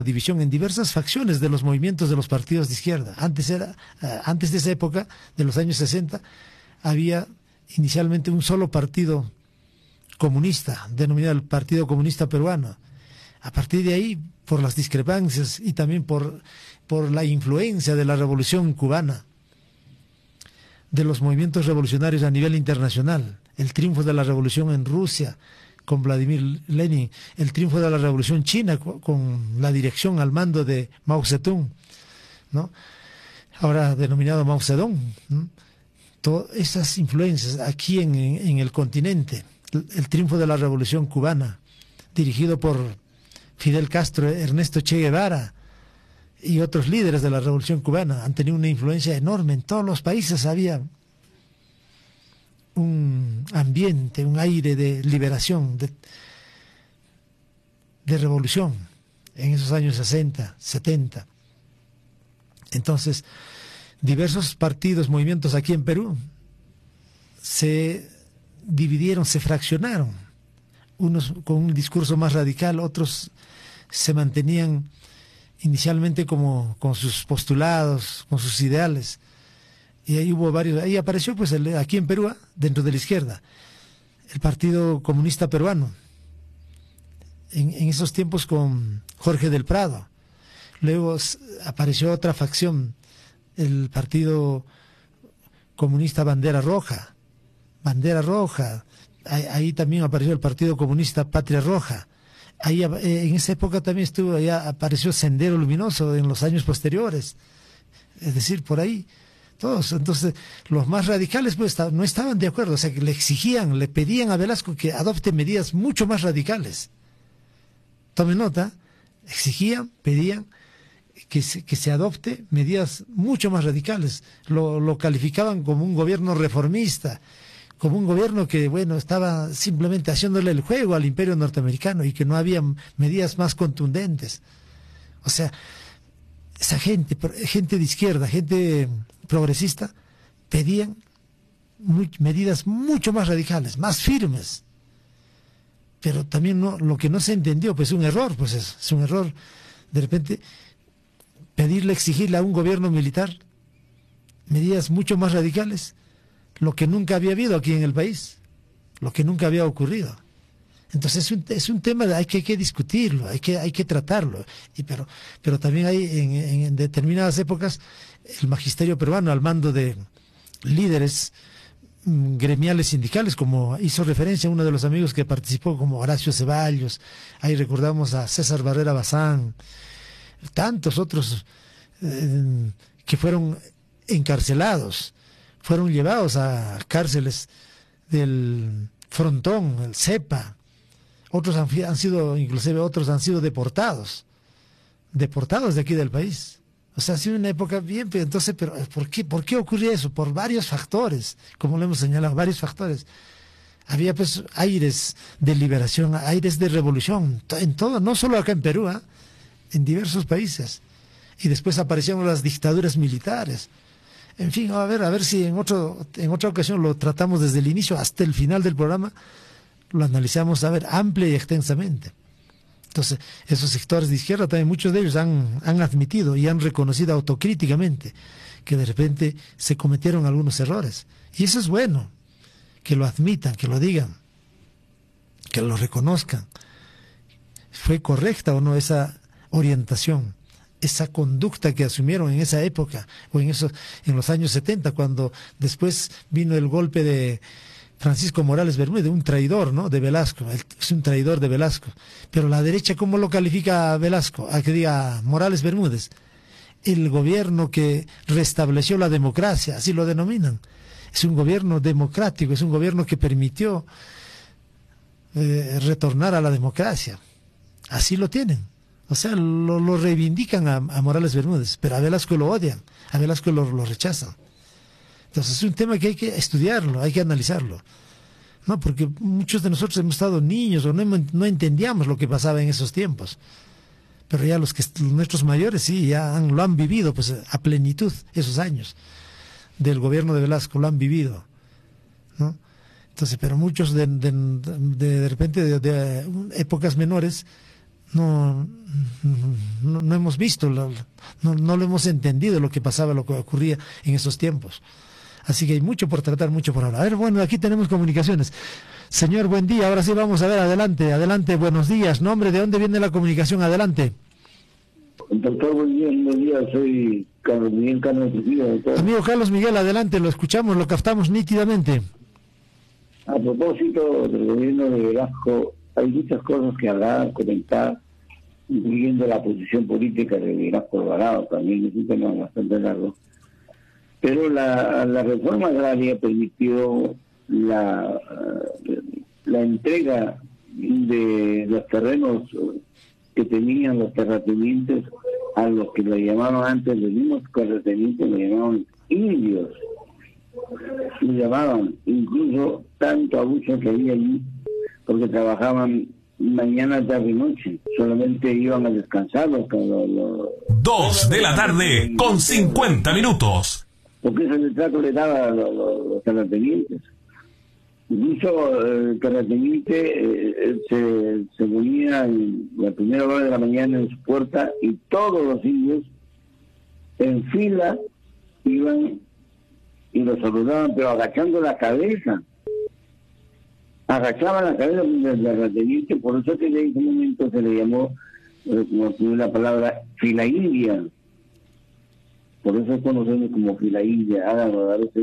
división en diversas facciones de los movimientos de los partidos de izquierda. Antes de esa época, de los años 60, había inicialmente un solo partido comunista, denominado el Partido Comunista Peruano. A partir de ahí, por las discrepancias y también por la influencia de la Revolución cubana, de los movimientos revolucionarios a nivel internacional, el triunfo de la revolución en Rusia con Vladimir Lenin, el triunfo de la revolución china con la dirección al mando de Mao Zedong, ¿no? Ahora denominado Mao Zedong, ¿no? Todas esas influencias aquí en el continente, el triunfo de la revolución cubana, dirigido por Fidel Castro, Ernesto Che Guevara y otros líderes de la revolución cubana, han tenido una influencia enorme. En todos los países había un ambiente, un aire de liberación, de revolución en esos años 60, 70. Entonces, diversos partidos, movimientos aquí en Perú se dividieron, se fraccionaron, unos con un discurso más radical, otros se mantenían inicialmente como con sus postulados, con sus ideales. Y ahí hubo varios, ahí apareció pues aquí en Perú, dentro de la izquierda, el Partido Comunista Peruano, en esos tiempos con Jorge del Prado. Luego apareció otra facción, el Partido Comunista Bandera Roja, ahí también apareció el Partido Comunista Patria Roja. Ahí en esa época también apareció Sendero Luminoso en los años posteriores, es decir, por ahí todos. Entonces los más radicales pues no estaban de acuerdo, o sea que le pedían a Velasco que adopte medidas mucho más radicales. Tomen nota, pedían que se adopte medidas mucho más radicales. Lo calificaban como un gobierno reformista, como un gobierno que, bueno, estaba simplemente haciéndole el juego al imperio norteamericano y que no había medidas más contundentes. O sea, esa gente de izquierda, gente progresista, pedían medidas mucho más radicales, más firmes. Pero también lo que no se entendió, pues es un error, pues es un error. De repente, exigirle a un gobierno militar medidas mucho más radicales, lo que nunca había habido aquí en el país, lo que nunca había ocurrido. Entonces es un tema hay que discutirlo, hay que tratarlo. Pero también hay en determinadas épocas el magisterio peruano al mando de líderes gremiales sindicales, como hizo referencia uno de los amigos que participó, como Horacio Ceballos, ahí recordamos a César Barrera Bazán, tantos otros que fueron encarcelados, fueron llevados a cárceles del Frontón, el CEPA. Otros han sido deportados de aquí del país. O sea, ha sido una época bien, pero entonces, ¿por qué ocurre eso? Por varios factores, como lo hemos señalado, varios factores. Había pues aires de liberación, aires de revolución, en todo, no solo acá en Perú, en diversos países. Y después aparecieron las dictaduras militares. En fin, a ver si en otra ocasión lo tratamos desde el inicio hasta el final del programa, lo analizamos amplia y extensamente. Entonces, esos sectores de izquierda también, muchos de ellos han admitido y han reconocido autocríticamente que de repente se cometieron algunos errores. Y eso es bueno, que lo admitan, que lo digan, que lo reconozcan. ¿Fue correcta o no esa orientación, esa conducta que asumieron en esa época o en los años 70, cuando después vino el golpe de Francisco Morales Bermúdez, un traidor, ¿no?, de Velasco? Es un traidor de Velasco. Pero la derecha, ¿cómo lo califica a Velasco? A que diga Morales Bermúdez, el gobierno que restableció la democracia, así lo denominan. Es un gobierno democrático, es un gobierno que permitió retornar a la democracia. Así lo tienen. O sea, lo reivindican a Morales Bermúdez, pero a Velasco lo odian, a Velasco lo rechazan. Entonces es un tema que hay que estudiarlo, hay que analizarlo, ¿no? Porque muchos de nosotros hemos estado niños o no entendíamos lo que pasaba en esos tiempos. Pero ya nuestros mayores sí, lo han vivido pues a plenitud esos años del gobierno de Velasco, lo han vivido, ¿no? Entonces, pero muchos de repente de épocas menores no hemos visto, no lo hemos entendido lo que pasaba, lo que ocurría en esos tiempos. Así que hay mucho por tratar, mucho por hablar. A ver, bueno, aquí tenemos comunicaciones. Señor, buen día. Ahora sí vamos a ver, adelante, buenos días. Nombre, ¿de dónde viene la comunicación? Adelante. Doctor, buenos días, soy Carlos Miguel Trujillo, doctor. Amigo Carlos Miguel, adelante, lo escuchamos, lo captamos nítidamente. A propósito del gobierno de Velasco, hay muchas cosas que hablar, comentar, incluyendo la posición política de Velasco Alvarado, también es un tema bastante largo. Pero la reforma agraria permitió la entrega de los terrenos que tenían los terratenientes a los que lo llamaban antes, los mismos terratenientes lo llamaban indios, lo llamaban, incluso tanto abuso que había allí, porque trabajaban mañana, tarde y noche, solamente iban a descansar los 2 de la tarde con 50 minutos. Porque ese trato le daba a los terratenientes. Incluso el terrateniente se ponía en la primera hora de la mañana en su puerta y todos los indios en fila iban y lo saludaban, pero agachando la cabeza. Agachaban la cabeza del terrateniente, por eso que en ese momento se le llamó, como tiene la palabra, fila india. Por eso conocemos como fila india. Hagan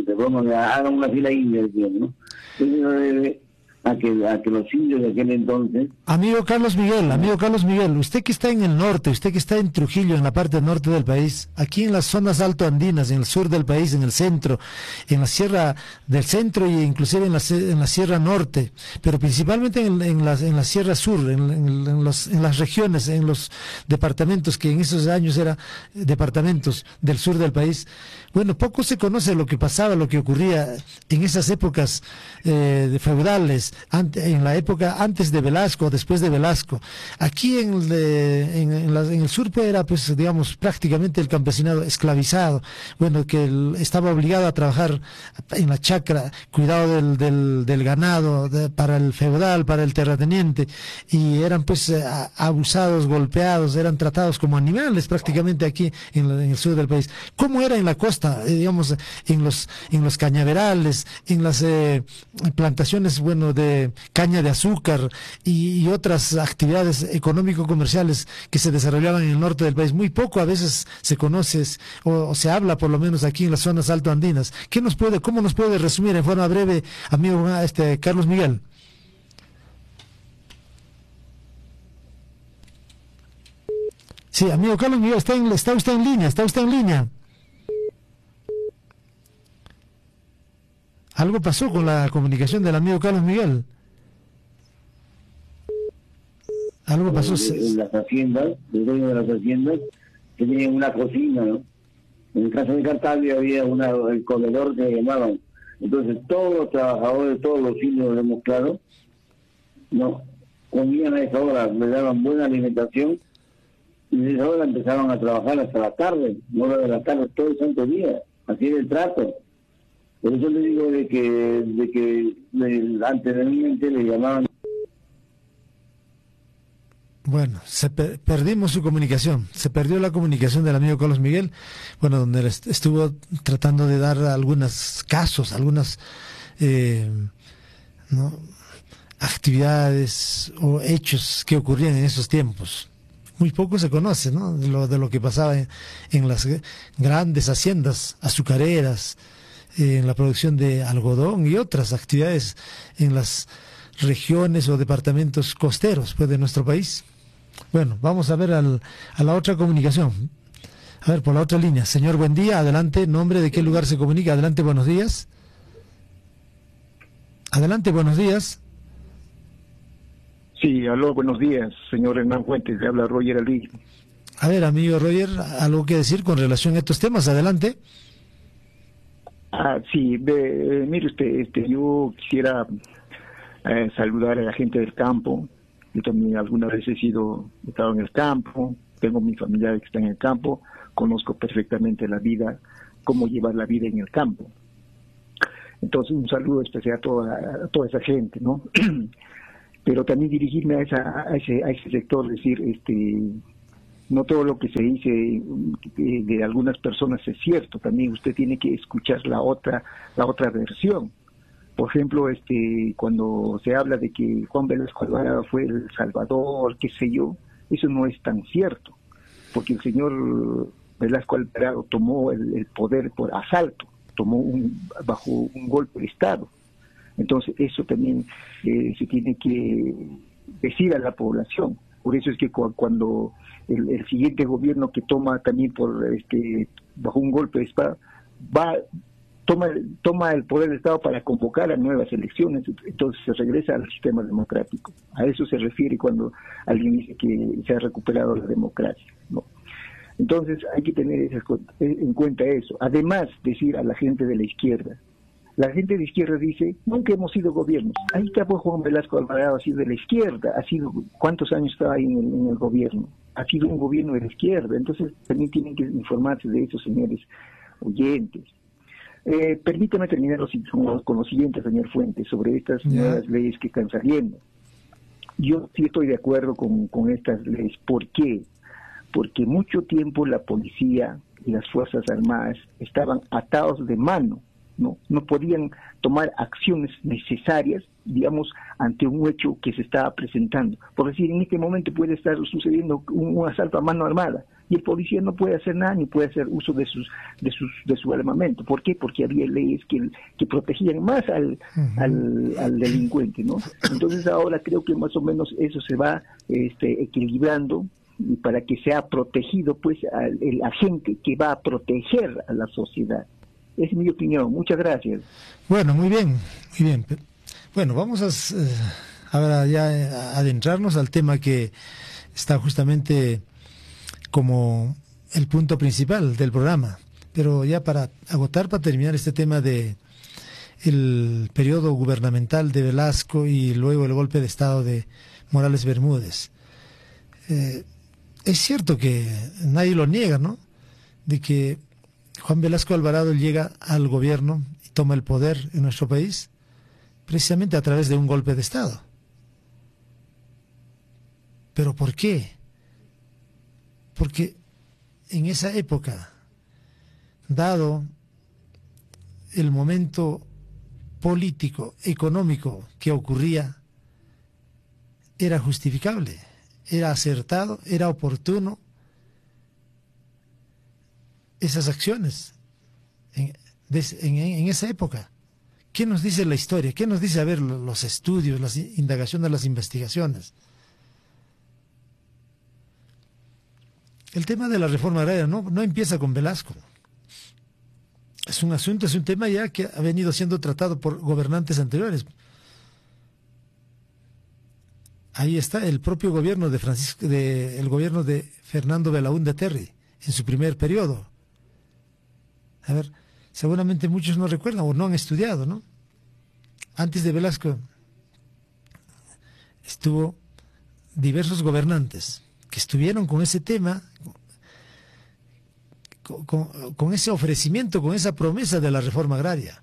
una fila india, digamos, ¿no? Eso no debe a que los indios de aquel entonces... Amigo Carlos Miguel, usted que está en el norte, usted que está en Trujillo, en la parte norte del país, aquí en las zonas altoandinas, en el sur del país, en el centro, en la sierra del centro e inclusive en la sierra norte, pero principalmente en la sierra sur, en las regiones, en los departamentos que en esos años eran departamentos del sur del país, bueno, poco se conoce lo que pasaba, lo que ocurría en esas épocas de feudales, en la época antes de Velasco, después de Velasco. Aquí en el sur pues era, pues, digamos, prácticamente el campesinado esclavizado, bueno, que estaba obligado a trabajar en la chacra, cuidado del ganado, para el feudal, para el terrateniente, y eran pues abusados, golpeados, eran tratados como animales prácticamente aquí en el sur del país. ¿Cómo era en la costa, digamos, en los cañaverales, en las plantaciones, bueno, de caña de azúcar y otras actividades económico-comerciales que se desarrollaban en el norte del país? Muy poco a veces se conoce o se habla, por lo menos aquí en las zonas altoandinas. ¿Cómo nos puede resumir en forma breve, amigo Carlos Miguel? Sí, amigo Carlos Miguel, está usted en línea. Algo pasó con la comunicación del amigo Carlos Miguel. Algo pasó. En las haciendas, el dueño de las haciendas, que tenían una cocina, ¿no? En el caso de Cartagena había el comedor que llamaban. Entonces todos los trabajadores, todos los indios, lo hemos claro, no comían a esa hora, le daban buena alimentación y de esa hora empezaban a trabajar hasta la tarde, 9 de la tarde, todo el santo día. Así era el trato. Por eso le digo de que anteriormente le llamaban. Bueno, perdimos su comunicación, se perdió la comunicación del amigo Carlos Miguel, bueno, donde estuvo tratando de dar algunos casos, algunas actividades o hechos que ocurrían en esos tiempos. Muy poco se conoce, ¿no?, de lo que pasaba en las grandes haciendas azucareras, en la producción de algodón y otras actividades en las regiones o departamentos costeros, pues, de nuestro país. Bueno, vamos a ver a la otra comunicación. A ver, por la otra línea. Señor, buen día, adelante, nombre, de qué lugar se comunica. Adelante, buenos días. Adelante, buenos días. Sí, aló, buenos días, señor Hernán Fuentes, le habla Roger Ali. A ver, amigo Roger, ¿algo que decir con relación a estos temas? Adelante. Sí, mire usted, yo quisiera saludar a la gente del campo. Yo también alguna vez he estado en el campo, tengo mi familia que está en el campo, conozco perfectamente la vida, cómo llevar la vida en el campo. Entonces, un saludo especial a toda esa gente, ¿no? pero también dirigirme a ese sector, decir, no todo lo que se dice de algunas personas es cierto, también usted tiene que escuchar la otra versión. Por ejemplo, cuando se habla de que Juan Velasco Alvarado fue el salvador, qué sé yo, eso no es tan cierto, porque el señor Velasco Alvarado tomó el poder por asalto, bajo un golpe de Estado. Entonces eso también se tiene que decir a la población. Por eso es que cuando el siguiente gobierno que toma también bajo un golpe de Estado toma el poder del Estado para convocar a nuevas elecciones, entonces se regresa al sistema democrático. A eso se refiere cuando alguien dice que se ha recuperado la democracia, ¿no? Entonces hay que tener en cuenta eso. Además, decir a la gente de la izquierda dice, nunca hemos sido gobiernos. Ahí está pues Juan Velasco Alvarado, ha sido de la izquierda, ¿cuántos años estaba ahí en el gobierno? Ha sido un gobierno de la izquierda, entonces también tienen que informarse de eso, señores oyentes. Permítame terminar con lo siguiente, señor Fuentes, sobre estas nuevas leyes que están saliendo. Yo sí estoy de acuerdo con estas leyes. ¿Por qué? Porque mucho tiempo la policía y las Fuerzas Armadas estaban atados de mano, no podían tomar acciones necesarias, digamos, ante un hecho que se estaba presentando. Por decir, en este momento puede estar sucediendo un asalto a mano armada y el policía no puede hacer nada ni puede hacer uso de su armamento. ¿Por qué? Porque había leyes que protegían más al delincuente, ¿no? Entonces ahora creo que más o menos eso se va equilibrando, y para que sea protegido pues el agente que va a proteger a la sociedad. Es mi opinión. Muchas gracias. Bueno, muy bien, muy bien. Bueno, vamos ahora ya a adentrarnos al tema que está justamente como el punto principal del programa. Pero ya para terminar este tema de el periodo gubernamental de Velasco y luego el golpe de Estado de Morales Bermúdez. Es cierto que nadie lo niega, ¿no? De que Juan Velasco Alvarado llega al gobierno y toma el poder en nuestro país precisamente a través de un golpe de Estado. ¿Pero por qué? Porque en esa época, dado el momento político, económico que ocurría, era justificable, era acertado, era oportuno esas acciones en esa época. ¿Qué nos dice la historia? ¿Qué nos dice, a ver, los estudios, las indagaciones, las investigaciones? El tema de la reforma agraria no empieza con Velasco. Es un tema ya que ha venido siendo tratado por gobernantes anteriores. Ahí está el propio gobierno el gobierno de Fernando Belaúnde Terry, en su primer periodo. A ver, seguramente muchos no recuerdan o no han estudiado, ¿no? Antes de Velasco estuvo diversos gobernantes que estuvieron con ese tema, con ese ofrecimiento, con esa promesa de la reforma agraria.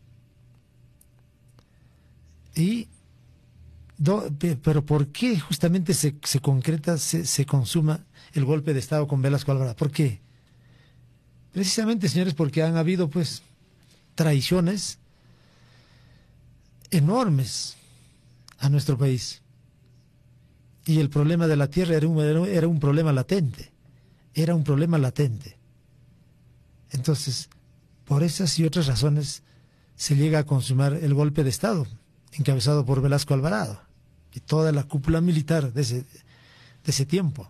Pero ¿por qué justamente se concreta, se consuma el golpe de Estado con Velasco Alvarado? ¿Por qué? Precisamente, señores, porque han habido pues traiciones enormes a nuestro país. Y el problema de la tierra era un problema latente. Era un problema latente. Entonces, por esas y otras razones, se llega a consumar el golpe de Estado, encabezado por Velasco Alvarado y toda la cúpula militar de ese tiempo.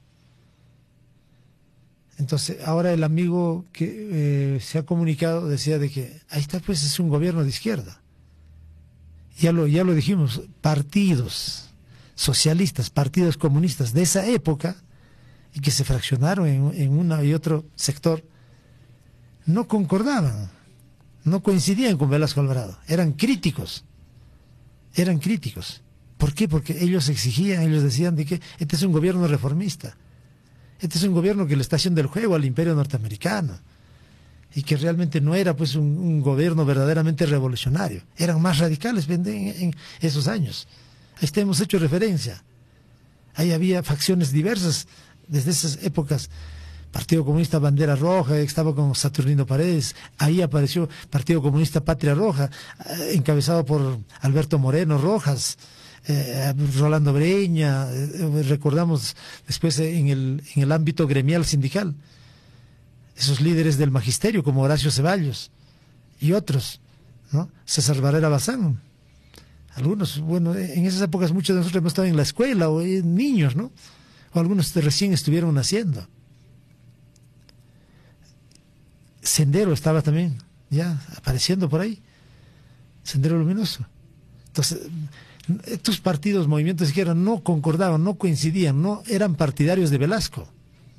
Entonces, ahora el amigo que se ha comunicado decía de que ahí está, pues es un gobierno de izquierda. Ya lo dijimos, partidos socialistas, partidos comunistas de esa época, y que se fraccionaron en uno y otro sector, no concordaban, no coincidían con Velasco Alvarado, eran críticos. ¿Por qué? Porque ellos decían de que este es un gobierno reformista. Este es un gobierno que le está haciendo el juego al imperio norteamericano y que realmente no era pues un gobierno verdaderamente revolucionario. Eran más radicales en esos años. Ahí está, hemos hecho referencia. Ahí había facciones diversas desde esas épocas. Partido Comunista Bandera Roja, estaba con Saturnino Paredes. Ahí apareció Partido Comunista Patria Roja, encabezado por Alberto Moreno Rojas, Rolando Breña, recordamos después en el ámbito gremial sindical, esos líderes del magisterio como Horacio Ceballos y otros, ¿no? César Barrera Bazán. Algunos, bueno, en esas épocas muchos de nosotros hemos estado en la escuela o niños, ¿no? O algunos recién estuvieron naciendo. Sendero estaba también ya apareciendo por ahí, Sendero Luminoso. Entonces, estos partidos, movimientos de izquierda no concordaban, no coincidían, no eran partidarios de Velasco,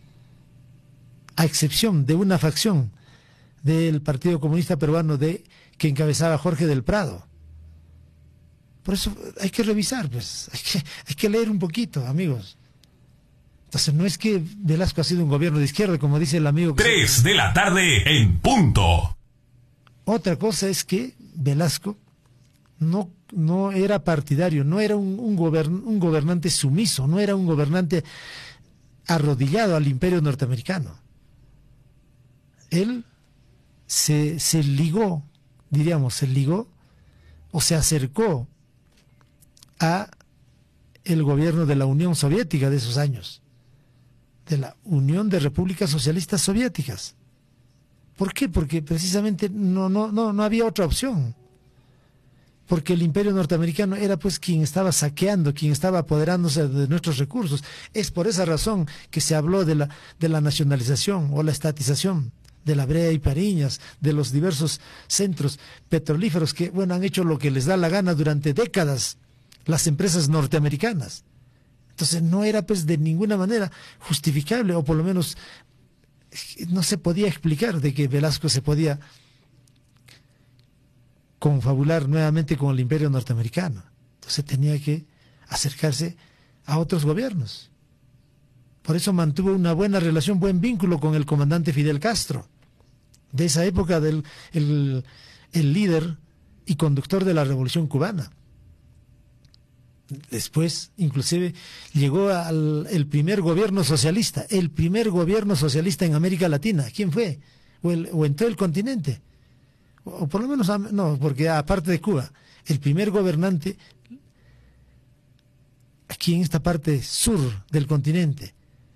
a excepción de una facción del Partido Comunista Peruano que encabezaba Jorge del Prado. Por eso hay que revisar, pues, hay que leer un poquito, amigos. Entonces no es que Velasco ha sido un gobierno de izquierda, como dice el amigo. 3 de la tarde en punto. Otra cosa es que Velasco no era partidario, no era un gobernante sumiso, no era un gobernante arrodillado al imperio norteamericano. Él se ligó, diríamos, o se acercó a el gobierno de la Unión Soviética de esos años, de la Unión de Repúblicas Socialistas Soviéticas. ¿Por qué? Porque precisamente no había otra opción. Porque el imperio norteamericano era pues quien estaba saqueando, quien estaba apoderándose de nuestros recursos. Es por esa razón que se habló de la nacionalización o la estatización de la Brea y Pariñas, de los diversos centros petrolíferos que, bueno, han hecho lo que les da la gana durante décadas las empresas norteamericanas. Entonces no era pues de ninguna manera justificable, o por lo menos no se podía explicar de que Velasco se podía confabular nuevamente con el imperio norteamericano. Entonces tenía que acercarse a otros gobiernos. Por eso mantuvo una buena relación, buen vínculo con el comandante Fidel Castro, de esa época, el líder y conductor de la Revolución Cubana. Después, inclusive, llegó el primer gobierno socialista en América Latina. ¿Quién fue? O en todo el continente. O por lo menos, no, porque aparte de Cuba, el primer gobernante aquí en esta parte sur del continente,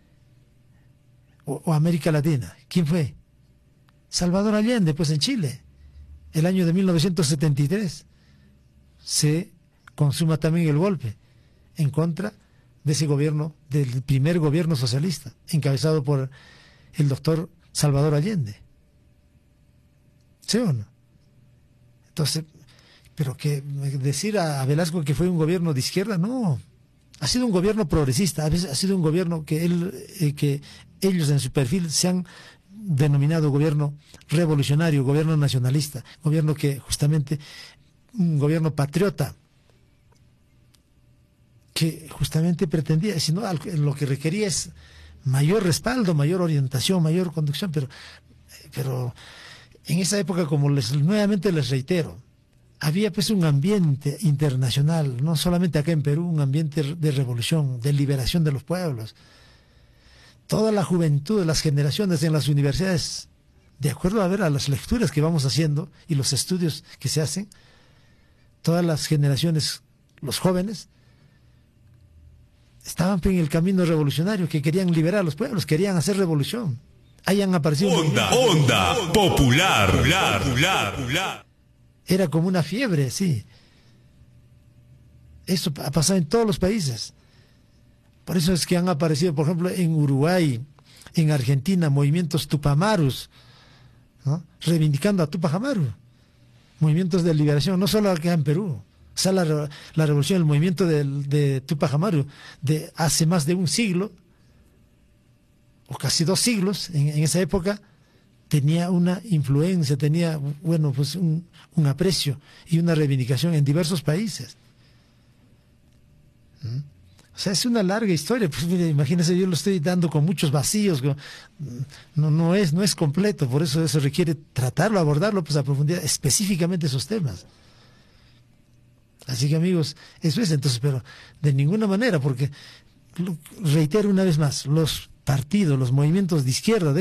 o América Latina, ¿quién fue? Salvador Allende, pues en Chile, el año de 1973, se consuma también el golpe en contra de ese gobierno, del primer gobierno socialista, encabezado por el doctor Salvador Allende. ¿Sí o no? Entonces, pero que decir a Velasco que fue un gobierno de izquierda, no. Ha sido un gobierno progresista, ha sido un gobierno que ellos en su perfil se han denominado gobierno revolucionario, gobierno nacionalista, gobierno que justamente, un gobierno patriota, que justamente pretendía, sino lo que requería es mayor respaldo, mayor orientación, mayor conducción, pero en esa época, como nuevamente les reitero, había pues un ambiente internacional, no solamente acá en Perú, un ambiente de revolución, de liberación de los pueblos. Toda la juventud de las generaciones en las universidades, de acuerdo a las lecturas que vamos haciendo y los estudios que se hacen, todas las generaciones, los jóvenes, estaban en el camino revolucionario, que querían liberar a los pueblos, querían hacer revolución. Ahí han aparecido Onda popular. Era como una fiebre, sí. Eso ha pasado en todos los países. Por eso es que han aparecido, por ejemplo, en Uruguay, en Argentina, movimientos tupamarus, ¿no? Reivindicando a Tupac Amaru. Movimientos de liberación, no solo acá en Perú. O sea, la revolución, el movimiento de Tupac Amaru de hace más de un siglo, o casi 2 siglos, en esa época, tenía una influencia, tenía, bueno, pues un aprecio y una reivindicación en diversos países. O sea, es una larga historia. Pues mire, imagínense, yo lo estoy dando con muchos vacíos, no es completo, por eso requiere tratarlo, abordarlo pues a profundidad, específicamente esos temas. Así que amigos, eso es entonces, pero de ninguna manera, porque reitero una vez más, los partidos, los movimientos de izquierda,